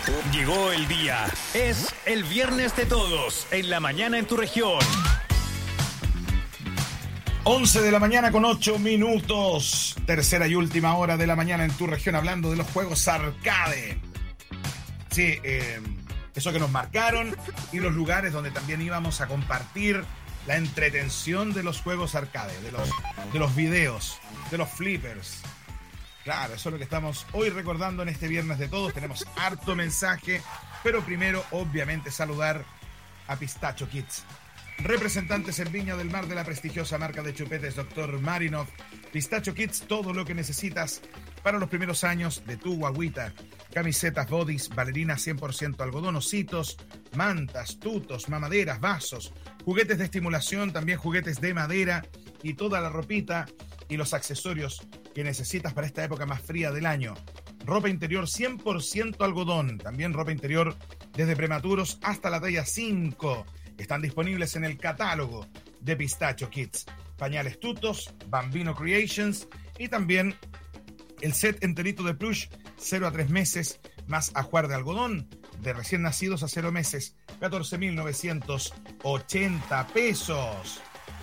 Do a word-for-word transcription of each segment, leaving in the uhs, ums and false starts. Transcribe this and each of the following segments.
Llegó el día. Es el viernes de todos. En la mañana en tu región. once de la mañana con ocho minutos. Tercera y última hora de la mañana en tu región, hablando de los juegos arcade. Sí, eh, eso que nos marcaron y los lugares donde también íbamos a compartir la entretención de los juegos arcade, de los, de los videos, de los flippers. Claro, eso es lo que estamos hoy recordando en este viernes de todos. Tenemos harto mensaje, pero primero, obviamente, saludar a Pistacho Kids. Representantes en Viña del Mar de la prestigiosa marca de chupetes doctor Marinov. Pistacho Kids, todo lo que necesitas para los primeros años de tu guagüita. Camisetas, bodys, bailarinas cien por ciento algodón, ositos, mantas, tutos, mamaderas, vasos, juguetes de estimulación, también juguetes de madera y toda la ropita y los accesorios que necesitas para esta época más fría del año. Ropa interior cien por ciento algodón, también ropa interior desde prematuros hasta la talla cinco. Están disponibles en el catálogo de Pistacho Kids. Pañales tutos, Bambino Creations y también el set enterito de plush cero a tres meses más ajuar de algodón de recién nacidos a cero meses, catorce mil novecientos ochenta pesos.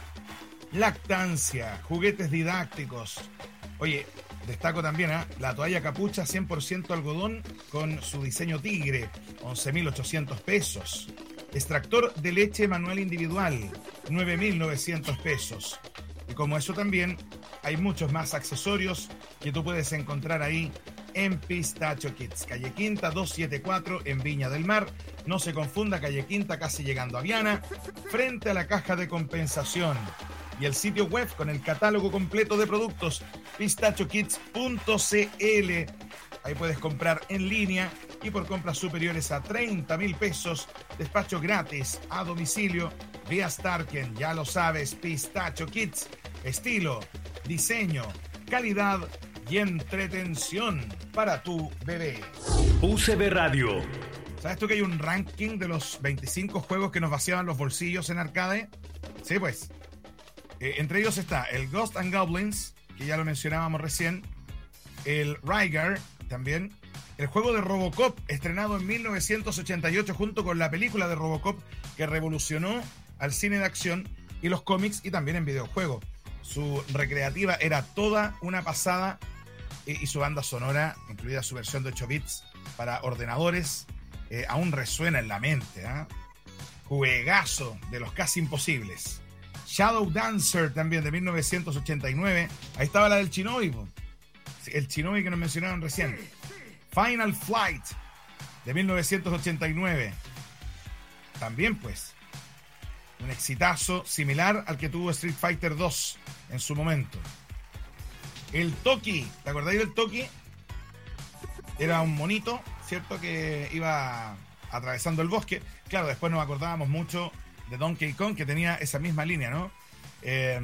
Lactancia, juguetes didácticos. Oye, destaco también ¿eh? la toalla capucha cien por ciento algodón con su diseño tigre, once mil ochocientos pesos. Extractor de leche manual individual, nueve mil novecientos pesos. Y como eso también, hay muchos más accesorios que tú puedes encontrar ahí en Pistacho Kids. Calle Quinta doscientos setenta y cuatro en Viña del Mar. No se confunda, calle Quinta casi llegando a Viana, frente a la caja de compensación. Y el sitio web con el catálogo completo de productos, pistacho kids punto c l. Ahí puedes comprar en línea y por compras superiores a treinta mil pesos, despacho gratis a domicilio vía Starken. Ya lo sabes, Pistacho Kids, estilo, diseño, calidad y entretención para tu bebé. U C B Radio. ¿Sabes tú que hay un ranking de los veinticinco juegos que nos vaciaban los bolsillos en arcade? Sí, pues. Eh, entre ellos está el Ghost and Goblins, que ya lo mencionábamos recién, el Rygar, también, el juego de Robocop, estrenado en mil novecientos ochenta y ocho junto con la película de Robocop, que revolucionó al cine de acción y los cómics y también en videojuegos. Su recreativa era toda una pasada y, y su banda sonora, incluida su versión de ocho bits para ordenadores, eh, aún resuena en la mente. ¿eh? Juegazo de los casi imposibles. Shadow Dancer también de mil novecientos ochenta y nueve. Ahí estaba la del Shinobi. El Shinobi que nos mencionaron recién. Final Flight de mil novecientos ochenta y nueve. También pues un exitazo similar al que tuvo Street Fighter dos en su momento. El Toki, ¿te acordáis del Toki? Era un monito, ¿cierto? Que iba atravesando el bosque. Claro, después nos acordábamos mucho de Donkey Kong, que tenía esa misma línea, ¿no? Eh,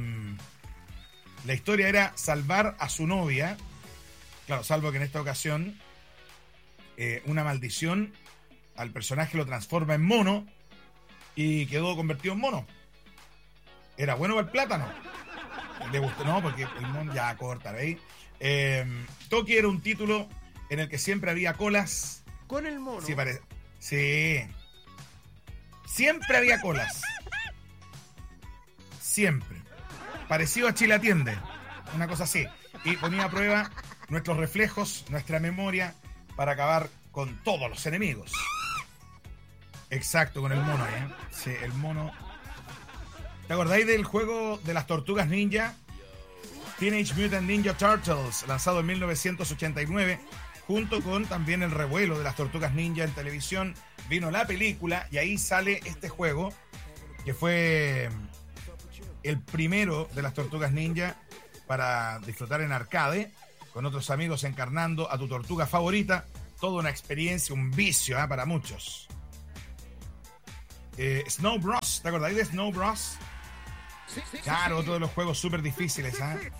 la historia era salvar a su novia. Claro, salvo que en esta ocasión eh, una maldición al personaje lo transforma en mono y quedó convertido en mono. Era bueno para el plátano. Le gustó, no, porque el mono ya corta, ¿veis? Eh, Toki era un título en el que siempre había colas. Con el mono. Sí, parece. Sí. Siempre había colas. Siempre. Parecido a Chile Atiende. Una cosa así. Y ponía a prueba nuestros reflejos, nuestra memoria, para acabar con todos los enemigos. Exacto, con el mono, ¿eh? Sí, el mono. ¿Te acordáis del juego de las tortugas ninja? Teenage Mutant Ninja Turtles, lanzado en mil novecientos ochenta y nueve, junto con también el revuelo de las tortugas ninja en televisión. Vino la película y ahí sale este juego, que fue el primero de las tortugas ninja para disfrutar en arcade, con otros amigos encarnando a tu tortuga favorita. Toda una experiencia, un vicio ¿eh? para muchos. Eh, Snow Bros, ¿te acordáis de Snow Bros? Sí, sí, Claro, sí. otro de los juegos súper difíciles. ¿eh?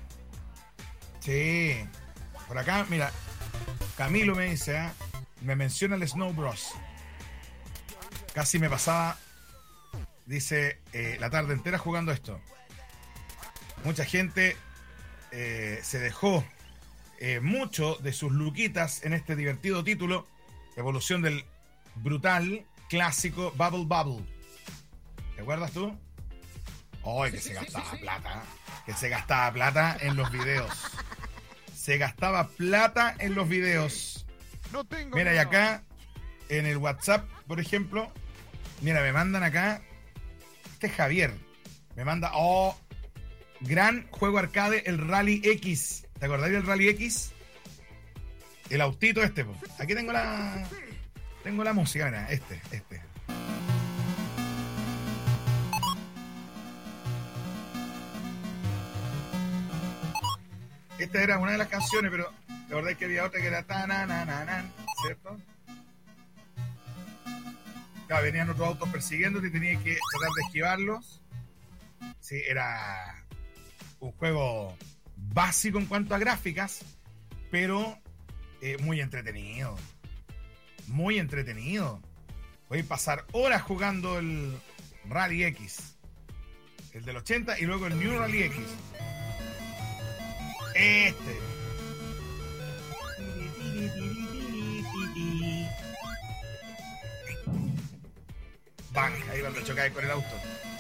Sí. Por acá, mira, Camilo me dice, ¿eh? me menciona el Snow Bros. Casi me pasaba, dice, eh, la tarde entera jugando esto. Mucha gente eh, se dejó eh, mucho de sus luquitas en este divertido título Evolución del brutal, clásico Bubble Bubble. ¿Te acuerdas tú? ¡Ay, que se gastaba plata! Que se gastaba plata en los videos. Se gastaba plata en los videos. No tengo Mira, y nada. acá, en el WhatsApp, por ejemplo, mira, me mandan acá, este es Javier, me manda, oh, gran juego arcade, el Rally X. ¿Te acordás del Rally X? El autito este, po. Aquí tengo la, tengo la música, mira, este, este. Esta era una de las canciones, pero la verdad es que había otra que era ta-na-na-na-nan, ¿cierto? Claro, venían otros autos persiguiéndote y tenías que tratar de esquivarlos. Sí, era un juego básico en cuanto a gráficas, pero eh, muy entretenido. Muy entretenido. Voy a pasar horas jugando el Rally X. El del ochenta y luego el New Rally X. Este. Bang, ahí cuando chocáis con el auto.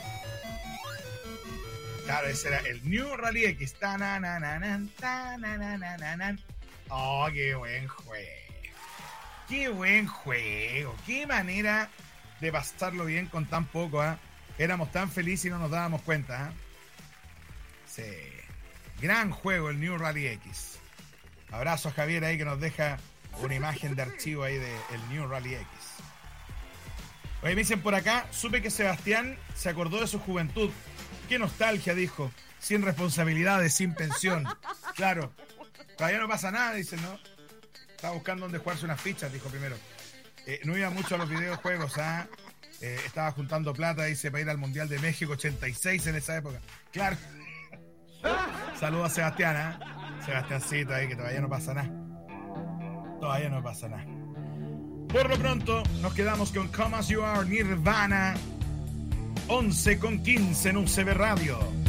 Claro, ese era el New Rally X. Ta-na-na-na-nan, ta-na-na-na-nan. Oh, qué buen juego. Qué buen juego. Qué manera de pasarlo bien con tan poco, ¿eh? Éramos tan felices y no nos dábamos cuenta, ¿eh? Sí. Gran juego el New Rally X. Abrazo a Javier ahí que nos deja una imagen de archivo ahí del New Rally X. Oye, me dicen por acá, supe que Sebastián se acordó de su juventud. Qué nostalgia, dijo. Sin responsabilidades, sin pensión. Claro. Todavía no pasa nada, dicen, ¿no? Estaba buscando dónde jugarse unas fichas, dijo primero. Eh, no iba mucho a los videojuegos, ¿ah? Eh, estaba juntando plata, dice, para ir al Mundial de México ochenta y seis en esa época. Claro. Saludos a Sebastián, ¿eh? Sebastiancito ahí, que todavía no pasa nada. Todavía no pasa nada. Por lo pronto, nos quedamos con Come As You Are, Nirvana. once con quince en U C B Radio.